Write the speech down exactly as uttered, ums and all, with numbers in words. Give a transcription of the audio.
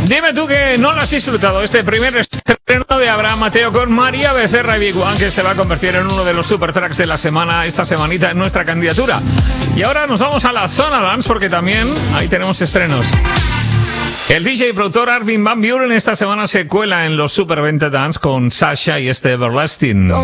Dime tú que no lo has disfrutado, este primer estreno de Abraham Mateo con María Becerra y Big One, que se va a convertir en uno de los super tracks de la semana, esta semanita en nuestra candidatura. Y ahora nos vamos a la zona dance porque también ahí tenemos estrenos. El D J y productor Armin van Buuren esta semana se cuela en los Super veinte Dance con Sasha y este Everlasting.